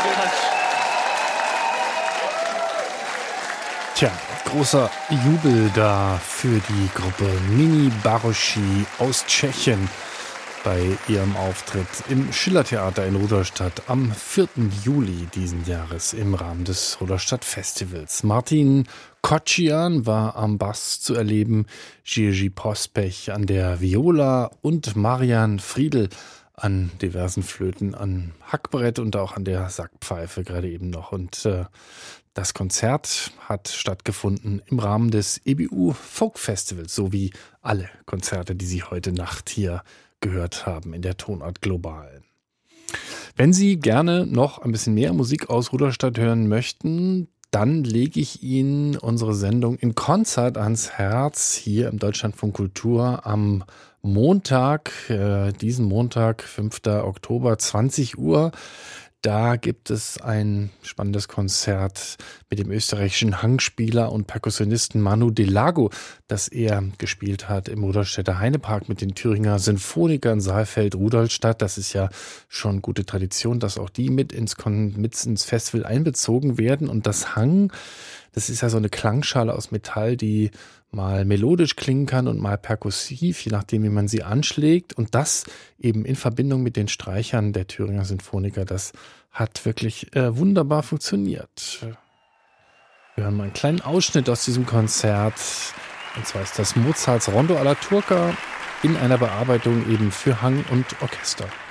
very much. Tja, großer Jubel da für die Gruppe Mini Baroši aus Tschechien bei ihrem Auftritt im Schillertheater in Rudolstadt am 4. Juli diesen Jahres im Rahmen des Rudolstadt Festivals. Martin Kocian war am Bass zu erleben, Jiří Pospech an der Viola und Marian Friedl an diversen Flöten, an Hackbrett und auch an der Sackpfeife gerade eben noch. Und das Konzert hat stattgefunden im Rahmen des EBU Folk Festivals, so wie alle Konzerte, die Sie heute Nacht hier gehört haben in der Tonart Global. Wenn Sie gerne noch ein bisschen mehr Musik aus Rudolstadt hören möchten, dann lege ich Ihnen unsere Sendung in Konzert ans Herz hier im Deutschlandfunk Kultur am Montag, diesen Montag, 5. Oktober, 20 Uhr. Da gibt es ein spannendes Konzert mit dem österreichischen Hangspieler und Perkussionisten Manu Delago, das er gespielt hat im Rudolstädter Heinepark mit den Thüringer Sinfonikern Saalfeld-Rudolstadt. Das ist ja schon gute Tradition, dass auch die mit ins Festival einbezogen werden. Und das Hang, das ist ja so eine Klangschale aus Metall, die mal melodisch klingen kann und mal perkussiv, je nachdem, wie man sie anschlägt. Und das eben in Verbindung mit den Streichern der Thüringer Sinfoniker, das hat wirklich wunderbar funktioniert. Wir hören mal einen kleinen Ausschnitt aus diesem Konzert. Und zwar ist das Mozarts Rondo alla Turca in einer Bearbeitung eben für Hang und Orchester.